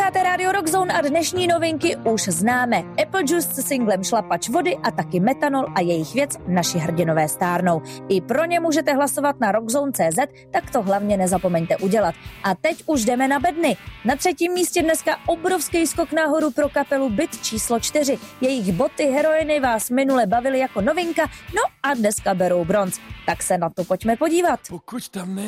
Posloucháte Radio Rockzone a dnešní novinky už známe. Apple Juice s singlem Šlapač vody a taky Metanol a jejich věc Naši hrdinové stárnou. I pro ně můžete hlasovat na rockzone.cz, tak to hlavně nezapomeňte udělat. A teď už jdeme na bedny. Na 3. místě dneska obrovský skok nahoru pro kapelu Byt číslo 4. Jejich Boty heroiny vás minule bavily jako novinka, no a dneska berou bronz. Tak se na to pojďme podívat. Pokud tam